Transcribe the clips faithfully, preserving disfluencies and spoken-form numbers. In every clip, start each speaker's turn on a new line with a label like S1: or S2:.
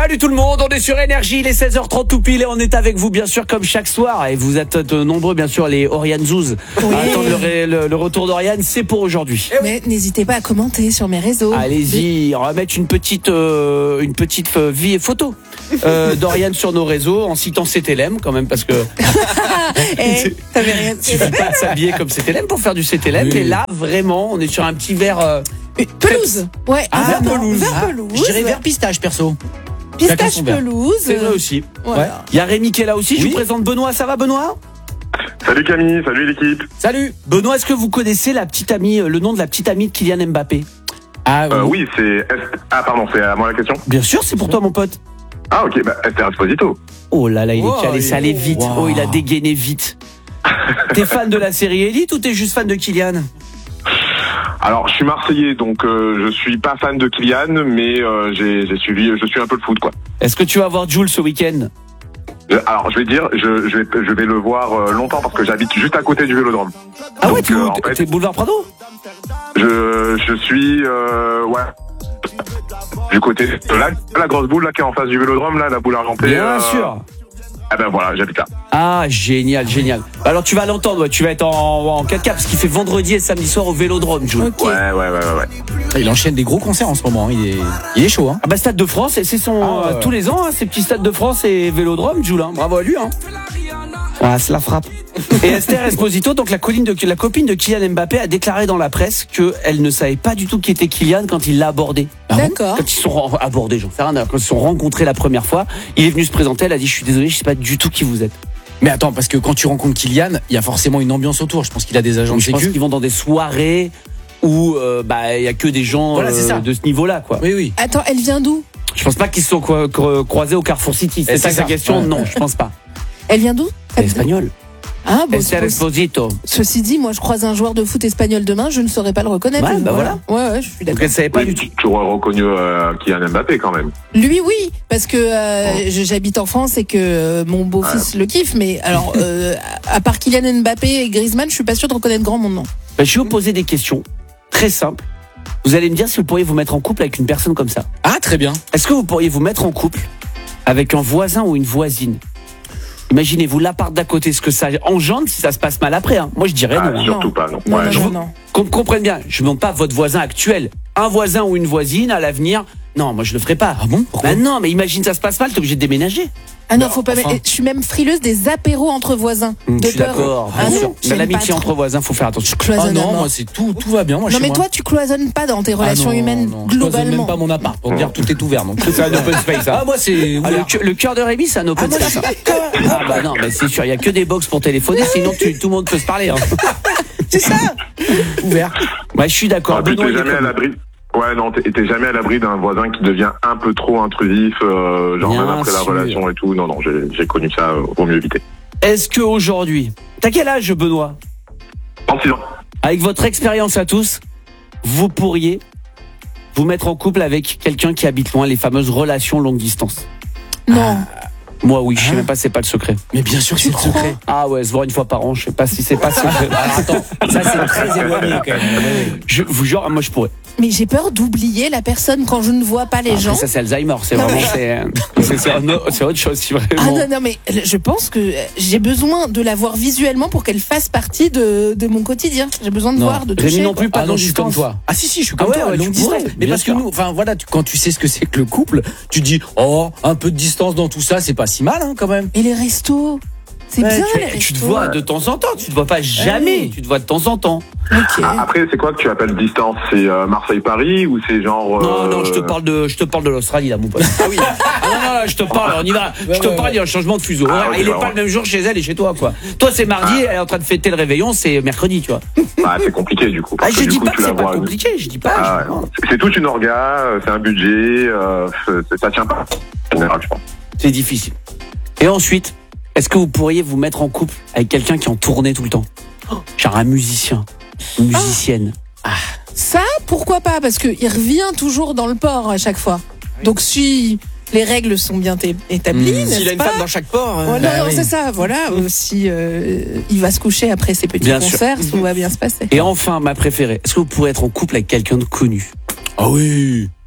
S1: Salut tout le monde, on est sur Énergie, il est seize heures trente tout pile et on est avec vous bien sûr comme chaque soir. Et vous êtes de nombreux bien sûr les Oriane Zouz oui. à attendre le, ré, le, le retour d'Oriane, c'est pour aujourd'hui.
S2: Mais n'hésitez pas à commenter sur mes réseaux.
S1: Allez-y, on va mettre une petite, euh, une petite euh, vie et photo euh, d'Oriane sur nos réseaux en citant C T L M quand même parce que...
S2: hey, t'avais rien dit.
S1: Tu ne peux pas s'habiller comme C T L M pour faire du C T L M, oui. Et là vraiment on est sur un petit verre... Euh,
S2: pelouse. Ouais,
S1: ah,
S2: vert
S1: pelouse.
S2: Vert
S3: ah,
S2: pelouse.
S3: Je dirais vert pistache perso.
S2: Pistache pelouse.
S1: C'est vrai aussi.
S2: Voilà.
S1: Ouais. Il y a Rémi qui est là aussi. Oui. Je vous présente Benoît. Ça va Benoît ?
S4: Salut Camille, salut l'équipe.
S1: Salut. Benoît, est-ce que vous connaissez la petite amie, le nom de la petite amie de Kylian Mbappé ?
S4: Ah euh, oui, c'est... Ah pardon, c'est à moi la question ?
S1: Bien sûr, c'est pour toi mon pote.
S4: Ah ok, bah Esther Esposito.
S1: Oh là là, il est
S3: wow,
S1: calé, ça allait vite. Wow. Oh, il a dégainé vite. T'es fan de la série Elite ou t'es juste fan de Kylian ?
S4: Alors, je suis Marseillais, donc euh, je suis pas fan de Kylian, mais euh, j'ai, j'ai suivi, je suis un peu le foot, quoi.
S1: Est-ce que tu vas voir Jules ce week-end ?
S4: je, Alors, je vais dire, je, je, vais, je vais le voir euh, longtemps parce que j'habite juste à côté du Vélodrome.
S1: Ah donc, ouais, tu
S4: euh,
S1: t'es,
S4: fait,
S1: t'es boulevard Prado ?
S4: Je, je suis, euh, ouais, du côté de la, la grosse boule là qui est en face du Vélodrome, là, la boule argentée.
S1: Bien
S4: euh,
S1: sûr.
S4: Ah ben voilà, j'habite là.
S1: Ah, génial, génial. Alors tu vas l'entendre, ouais, tu vas être en, en quatre K parce qu'il fait vendredi et samedi soir au Vélodrome, Jules.
S2: Okay.
S4: Ouais, ouais, ouais, ouais, ouais.
S3: Il enchaîne des gros concerts en ce moment, il est, il est chaud. Hein.
S1: Ah bah Stade de France, et c'est son
S3: ah, ouais.
S1: euh, tous les ans, hein, ces petits Stades de France et Vélodrome, Jules. Hein. Bravo à lui. Hein. Ah, c'est la frappe. Et Esther Esposito, donc la, de, la copine de Kylian Mbappé, a déclaré dans la presse qu'elle ne savait pas du tout qui était Kylian quand il l'a abordé.
S2: Ah D'accord.
S1: Quand ils sont abordés, j'en sais rien. Quand ils se sont rencontrés la première fois, il est venu se présenter. Elle a dit: je suis désolé, je sais pas du tout qui vous êtes.
S3: Mais attends, parce que quand tu rencontres Kylian, il y a forcément une ambiance autour. Je pense qu'il a des agents
S1: donc,
S3: de sécu.
S1: Je pense qu'ils vont dans des soirées où euh, bah il y a que des gens
S3: voilà,
S1: euh, de ce niveau-là, quoi.
S3: Oui, oui.
S2: Attends, elle vient d'où ?
S1: Je pense pas qu'ils se sont cro- cro- croisés au Carrefour City. C'est, c'est ça, ça sa question. Ouais. Non, je pense pas.
S2: Elle vient d'où ?
S1: Elle est espagnole.
S2: Ah bon,
S1: Esther Esposito.
S2: Ceci dit, moi je croise un joueur de foot espagnol demain, je ne saurais pas le reconnaître.
S1: Ouais, bah voilà.
S2: Ouais, ouais, je suis d'accord.
S1: Donc elle savait pas
S4: oui,
S1: du tout.
S4: Tu aurais reconnu euh, Kylian Mbappé quand même.
S2: Lui, oui, parce que euh, oh. j'habite en France et que euh, mon beau-fils ouais. le kiffe, mais alors, euh, à part Kylian Mbappé et Griezmann, je suis pas sûr de reconnaître grand monde, non.
S1: Bah, je vais vous poser des questions très simples. Vous allez me dire si vous pourriez vous mettre en couple avec une personne comme ça.
S3: Ah, très bien.
S1: Est-ce que vous pourriez vous mettre en couple avec un voisin ou une voisine ? Imaginez-vous l'appart d'à côté, ce que ça engendre si ça se passe mal après. Hein. Moi, je dirais
S4: ah,
S1: non.
S4: Surtout
S2: non.
S4: pas, non.
S2: non,
S4: ouais,
S2: non,
S4: je
S2: non, non.
S1: Qu'on me comprenne bien, je ne demande pas votre voisin actuel. Un voisin ou une voisine à l'avenir, non, moi je le ferai pas.
S3: Ah bon ? Pourquoi ?
S1: Bah non, mais imagine ça se passe mal, t'es obligé de déménager.
S2: Ah non, faut pas.
S3: Enfin...
S2: Je suis même frileuse des apéros entre voisins.
S1: Mmh,
S2: de
S1: je suis
S2: peur.
S1: d'accord.
S2: Ah
S1: bien
S2: non,
S1: sûr. Mais l'amitié entre voisins, faut faire attention.
S2: Je cloisonne.
S3: Ah non, moi c'est tout, tout va bien. Moi,
S2: non
S3: chez
S2: mais
S3: moi.
S2: toi, tu cloisonnes pas dans tes relations
S3: ah non,
S2: humaines
S3: non, je
S2: globalement.
S3: Je même pas mon appart. Pour dire tout est ouvert. Donc
S1: c'est un open space. Hein.
S3: Ah moi c'est.
S1: Ah, le, le cœur de Rémi, c'est un open
S2: ah,
S1: space. Ah bah non, mais c'est sûr, il y a que des box pour téléphoner, sinon tu, tout le monde peut se parler. Hein.
S2: C'est ça.
S1: Ouvert. Ouais, je suis d'accord.
S4: Ah, puis t'es jamais à l'abri. Ouais, non, t'es, t'es jamais à l'abri d'un voisin qui devient un peu trop intrusif, euh, genre bien même après sûr. La relation et tout. Non, non, j'ai, j'ai connu ça, euh, vaut mieux éviter.
S1: Est-ce qu'aujourd'hui, t'as quel âge, Benoît ?
S4: trente-six ans.
S1: Avec votre expérience à tous, vous pourriez vous mettre en couple avec quelqu'un qui habite loin, les fameuses relations longue distance ?
S2: Non.
S1: Ah, moi, oui, je sais hein même pas, c'est pas le secret.
S3: Mais bien sûr que c'est le secret.
S1: Ah ouais, se voir une fois par an, je sais pas si c'est pas secret.
S3: Alors attends, ça c'est très éloigné quand même.
S1: Je vous jure, moi je pourrais.
S2: Mais j'ai peur d'oublier la personne quand je ne vois pas les
S1: ah,
S2: gens.
S1: Ça c'est Alzheimer, c'est non, vraiment mais... c'est, c'est, c'est, c'est autre chose, si vraiment.
S2: Ah non non mais je pense que j'ai besoin de la voir visuellement pour qu'elle fasse partie de, de mon quotidien. J'ai besoin de
S1: non.
S2: voir, de toucher.
S1: Rémi non plus, pas
S3: ah non, je suis comme toi. Ah si si, je suis comme
S1: ah ouais,
S3: toi.
S1: ouais,
S3: longue distance. Mais parce sûr. que nous, enfin voilà, tu, quand tu sais ce que c'est que le couple, tu dis oh un peu de distance dans tout ça, c'est pas si mal hein, quand même.
S2: Et les restos. C'est
S1: ouais,
S2: bien,
S1: tu,
S2: les
S1: tu te vois de temps en temps, tu te vois pas jamais, ouais. Tu te vois de temps en temps.
S2: Okay.
S4: Après, c'est quoi que tu appelles distance ? C'est euh, Marseille-Paris ou c'est genre...
S1: Euh... Non, non, je te
S4: euh...
S1: parle de, je te parle de l'Australie, là, mon pote. Ah oui. Ah non, non, non, je te parle, on y va. Ouais, je te ouais, parle, il y a un changement de fuseau. Ah, okay, il est bah, pas ouais. le même jour chez elle et chez toi, quoi. Toi, c'est mardi, ah. elle est en train de fêter le réveillon, c'est mercredi, tu vois.
S4: Ah, c'est compliqué, du coup.
S1: Ah, je dis
S4: coup,
S1: pas que c'est pas compliqué, je dis pas.
S4: Ah, je ouais. c'est, c'est toute une orga, c'est un budget, euh, ça tient pas. En général, je pense.
S1: C'est difficile. Et ensuite, est-ce que vous pourriez vous mettre en couple avec quelqu'un qui est en tournée tout le temps ? Genre un musicien, une musicienne.
S2: Ah. Ça, pourquoi pas ? Parce qu'il revient toujours dans le port à chaque fois. Donc si les règles sont bien établies, mmh. n'est-ce
S3: S'il a une
S2: pas ?
S3: femme dans chaque port.
S2: Hein. Oh, non, bah, non, oui. c'est ça, voilà. Mmh. Si euh, il va se coucher après ses petits bien concerts, sûr. Tout va bien se passer.
S1: Et enfin, ma préférée, est-ce que vous pourrez être en couple avec quelqu'un de connu ?
S3: Ah oui.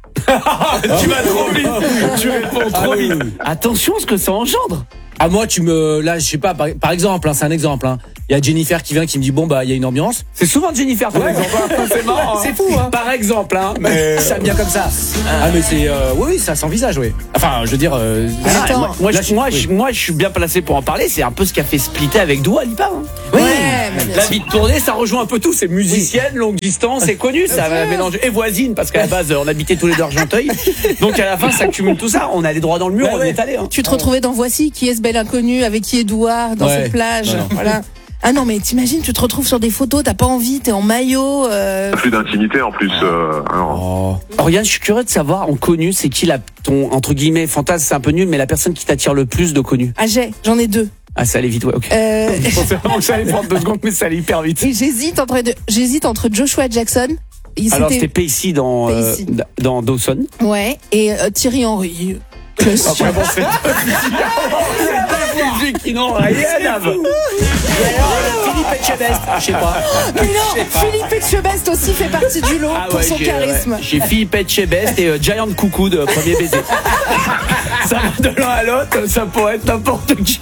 S1: Tu vas trop vite. Tu réponds trop
S3: Ah oui,
S1: vite.
S3: oui.
S1: Attention à ce que ça engendre.
S3: Ah moi tu me là je sais pas par, par exemple hein, c'est un exemple hein. Il y a Jennifer qui vient qui me dit bon bah il y a une ambiance.
S1: C'est souvent Jennifer par exemple. C'est marrant. hein.
S3: C'est fou hein.
S1: Par exemple, hein.
S3: Mais ça vient comme ça. Ah mais c'est euh, oui oui ça s'envisage oui. Enfin je veux dire euh,
S2: Mais
S1: Ah,
S2: attends,
S1: moi, moi,
S3: là,
S1: je,
S3: je-
S1: moi,
S3: oui.
S1: je, moi, je suis bien placé pour en parler. C'est un peu ce qui a fait splitter avec Dua Lipa. Hein.
S2: Ouais, mais bien
S1: La
S2: sûr.
S1: vie de tournée, ça rejoint un peu tout. C'est musicienne, longue distance, c'est connu. Ça va mélanger. Et voisine, parce qu'à la base, on habitait tous les deux Argenteuil. Donc à la fin, ça cumule tout ça. On allait droit dans le mur,
S3: Ouais,
S1: on
S3: ouais.
S1: y est allé. Hein.
S2: Tu te retrouvais dans Voici, qui est ce bel inconnu, avec qui est Douard, dans
S3: Ouais.
S2: cette plage.
S3: Non, non.
S2: Voilà. Ah non, mais t'imagines, tu te retrouves sur des photos, t'as pas envie, t'es en maillot. Euh...
S4: Plus d'intimité en plus. Euh, alors,
S3: Oh.
S1: Oriane, je suis curieux de savoir, en connu, c'est qui la, ton, entre guillemets, fantasme, c'est un peu nul, mais la personne qui t'attire le plus de connu.
S2: Ah, j'ai, j'en ai deux.
S1: Ah, ça allait vite, ouais, ok.
S2: Euh...
S1: Je pensais vraiment que ça allait prendre deux secondes, mais ça allait hyper vite.
S2: et j'hésite entre, deux- j'hésite entre Joshua Jackson. Il-
S1: Alors, c'était
S2: c'était-
S1: Pacey dans, euh,
S2: Pacey.
S1: dans Dawson.
S2: Ouais, et euh, Thierry Henry. Classique.
S1: Après, bon, c'est deux musiques qui n'ont rien à voir.
S3: Philippe Etchebest, je sais pas.
S2: Mais non, Philippe Etchebest aussi fait partie du lot
S1: Ah
S2: pour
S1: ouais,
S2: son
S1: j'ai,
S2: charisme.
S1: ouais, j'ai Philippe Etchebest et euh, Giant Coucou de Premier Baiser. Ça va de l'un à l'autre, ça pourrait être n'importe qui.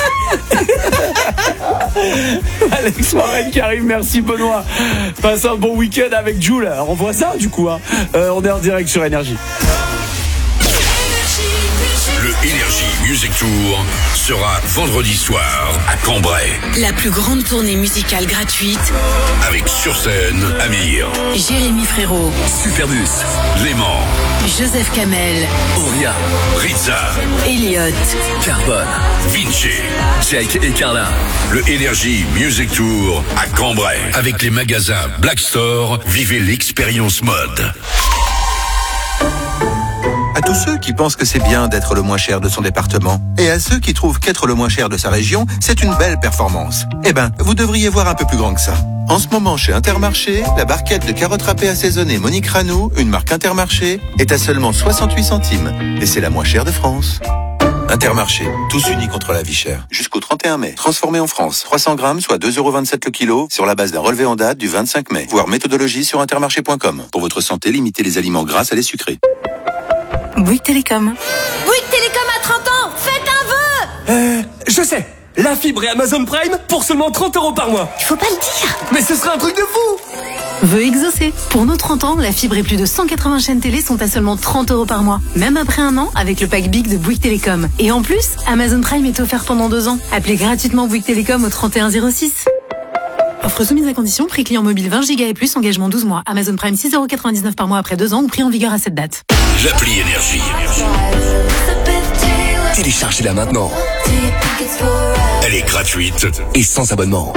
S1: Alex Warren qui arrive, merci Benoît. Passe un bon week-end avec Jules. Alors on voit ça du coup. Hein. Euh, on est en direct sur Énergie.
S5: Le Energy Music Tour sera vendredi soir à Cambrai
S6: La plus grande tournée musicale gratuite,
S5: avec sur scène Amir,
S6: Jérémy Frérot,
S5: Superbus, Léman,
S6: Joseph Kamel,
S5: Auria, Rizza,
S6: Elliott,
S5: Carbone, Vinci, Jake et Carla. Le Energy Music Tour à Cambrai avec les magasins Black Store. Vivez l'expérience mode.
S7: À tous ceux qui pensent que c'est bien d'être le moins cher de son département, et à ceux qui trouvent qu'être le moins cher de sa région, c'est une belle performance. Eh ben, vous devriez voir un peu plus grand que ça. En ce moment, chez Intermarché, la barquette de carottes râpées assaisonnées Monique Ranou, une marque Intermarché, est à seulement soixante-huit centimes. Et c'est la moins chère de France. Intermarché, tous unis contre la vie chère. Jusqu'au trente et un mai. Transformé en France. trois cents grammes, soit deux euros vingt-sept le kilo, sur la base d'un relevé en date du vingt-cinq mai. Voir méthodologie sur intermarché point com. Pour votre santé, limitez les aliments gras à les sucrés.
S6: Bouygues Télécom.
S8: Bouygues Télécom à trente ans, faites un vœu.
S9: Euh, je sais. La fibre et Amazon Prime pour seulement trente euros par mois.
S8: Il faut pas le dire.
S9: Mais ce serait un truc de fou.
S10: Vœu exaucé. Pour nos trente ans, la fibre et plus de cent quatre-vingts chaînes télé sont à seulement trente euros par mois. Même après un an, avec le pack Big de Bouygues Télécom. Et en plus, Amazon Prime est offert pendant deux ans. Appelez gratuitement Bouygues Télécom au trente et un zéro six. Offre soumise à condition, prix client mobile vingt gigas et plus, engagement douze mois. Amazon Prime six euros quatre-vingt-dix-neuf par mois après deux ans ou prix en vigueur à cette date.
S5: L'appli Énergie.
S9: Téléchargez-la maintenant.
S5: Elle est gratuite.
S9: Et sans abonnement.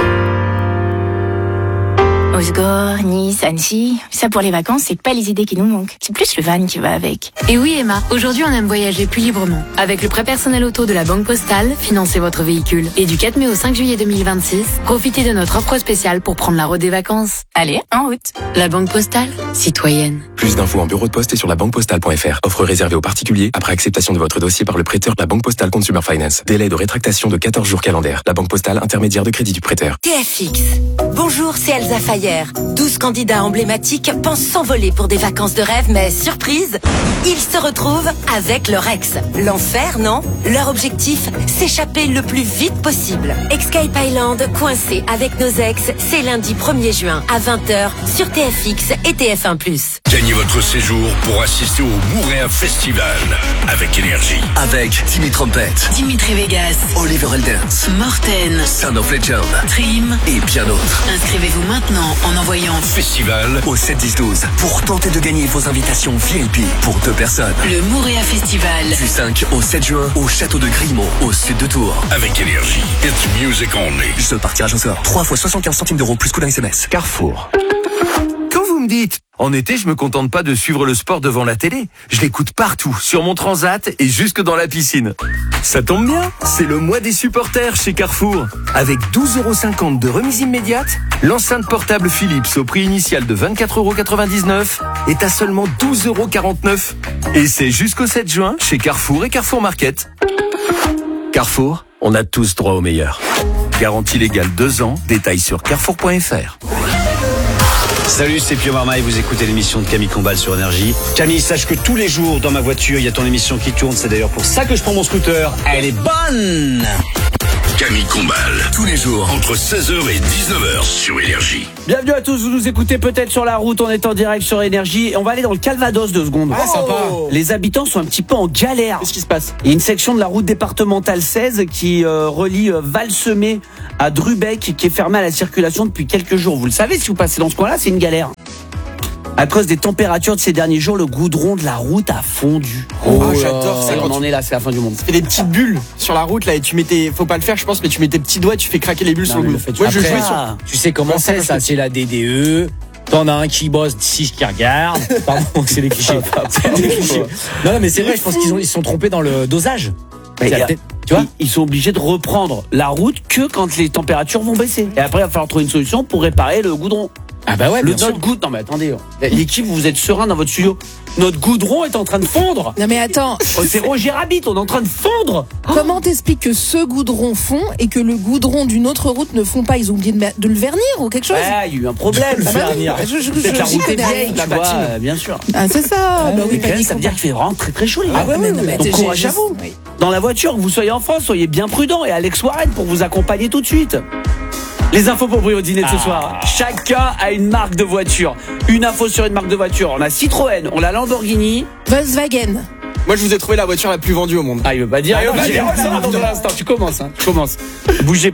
S8: Osgore, Nice, Annecy, ça pour les vacances, c'est pas les idées qui nous manquent. C'est plus le van qui va avec.
S10: Et oui Emma, aujourd'hui on aime voyager plus librement. Avec le prêt personnel auto de la Banque Postale, financez votre véhicule. Et du quatre mai au cinq juillet deux mille vingt-six, profitez de notre offre spéciale pour prendre la route des vacances.
S8: Allez, en route.
S10: La Banque Postale, citoyenne.
S9: Plus d'infos en bureau de poste et sur la banque postale point f r. Offre réservée aux particuliers après acceptation de votre dossier par le prêteur de la Banque Postale Consumer Finance. Délai de rétractation de quatorze jours calendaires. La Banque Postale, intermédiaire de crédit du prêteur.
S8: T F X. Bonjour, c'est Elsa Fayer. douze candidats emblématiques pensent s'envoler pour des vacances de rêve, mais surprise, ils se retrouvent avec leur ex. L'enfer, non? Leur objectif, s'échapper le plus vite possible. Escape Island, coincé avec nos ex, c'est lundi premier juin à vingt heures sur T F X et T F un plus.
S5: Gagnez votre séjour pour assister au Mouréa Festival avec Énergie.
S9: Avec Timmy Trumpet,
S10: Dimitri Vegas,
S9: Oliver Elders,
S10: Morten,
S9: Son of Legend
S10: Trim.
S9: et bien d'autres.
S10: Inscrivez-vous maintenant en envoyant
S5: Festival
S9: Au sept dix douze pour tenter de gagner vos invitations V I P pour deux personnes.
S10: le Mouréa Festival.
S9: Du cinq au sept juin au château de Grimaud, au sud de Tours.
S5: avec Énergie. It's music only.
S9: Ce par tirage au sort. trois fois soixante-quinze centimes d'euros plus coût d'un S M S. Carrefour. Quand vous me dites, en été, je me contente pas de suivre le sport devant la télé. Je l'écoute partout, sur mon transat et jusque dans la piscine. Ça tombe bien, c'est le mois des supporters chez Carrefour. Avec douze euros cinquante de remise immédiate, l'enceinte portable Philips au prix initial de vingt-quatre euros quatre-vingt-dix-neuf est à seulement douze euros quarante-neuf. Et c'est jusqu'au sept juin chez Carrefour et Carrefour Market. Carrefour, on a tous droit au meilleur. Garantie légale deux ans, détails sur carrefour point f r.
S11: Salut, c'est Pio Marmaille, vous écoutez l'émission de Camille Combal sur Énergie. Camille, sache que tous les jours dans ma voiture, il y a ton émission qui tourne, c'est d'ailleurs pour ça que je prends mon scooter. Elle est bonne!
S5: Camille Combal, tous les jours entre seize heures et dix-neuf heures sur Énergie.
S1: Bienvenue à tous, vous nous écoutez peut-être sur la route, on est en direct sur Énergie. Et on va aller dans le Calvados deux secondes.
S12: Ah, sympa.
S1: Les habitants sont un petit peu en galère.
S12: Qu'est-ce qui se passe?
S1: Il y a une section de la route départementale seize qui euh, relie euh, Valsemé à Drubeck qui est fermée à la circulation depuis quelques jours. Vous le savez, si vous passez dans ce coin-là, c'est une galère. À cause des températures de ces derniers jours, le goudron de la route a fondu.
S12: Oh, ah, j'adore ça.
S1: On en est là, c'est la fin du monde.
S12: Tu fais des petites bulles sur la route là et tu mets tes, faut pas le faire je pense, mais tu mets tes petits doigts et tu fais craquer les bulles
S1: Non,
S12: sur le goudron.
S1: Moi je jouais
S3: sur... Tu sais comment c'est ça, c'est la D D E. T'en as un qui bosse, six qui regarde. Pardon, c'est des clichés. C'est des clichés. Non, non, mais c'est vrai, je pense qu'ils ont, ils se sont trompés dans le dosage.
S1: Mais
S3: a, tu vois,
S1: ils sont obligés de reprendre la route que quand les températures vont baisser. Et après, il va falloir trouver une solution pour réparer le goudron.
S3: Ah bah ouais,
S1: le
S3: bien
S1: notre goût. Non mais attendez, l'équipe, vous êtes serein dans votre studio. Notre goudron est en train de fondre.
S2: Non mais attends,
S1: oh, c'est Roger Rabbit, on est en train de fondre.
S2: Comment t'expliques que ce goudron fond et que le goudron d'une autre route ne fond pas? Ils ont oublié de, de le vernir ou quelque chose?
S1: Ah, il y a eu un problème.
S2: Ah bah oui, je, je, je,
S1: la route est vieille,
S2: la
S1: tu vois, euh, bien sûr.
S2: Ah c'est ça.
S1: Ah,
S2: bah oui,
S1: oui, ça veut dire qu'il fait vraiment très très chaud les gars.
S2: Ah ouais, ouais, non, mais
S1: donc courage à vous. Oui. Dans la voiture, que vous soyez en France, soyez bien prudents et Alex Warren pour vous accompagner tout de suite. Les infos pour Brio dîner de ce ah. soir. Chacun a une marque de voiture. Une info sur une marque de voiture. On a Citroën, on a Lamborghini,
S2: Volkswagen.
S12: Moi, je vous ai trouvé la voiture la plus vendue au monde.
S1: Ah, il veut pas dire.
S12: Ah, il veut pas dire.
S1: Dans un instant, tu commences, hein. Tu commences. Bougez pas.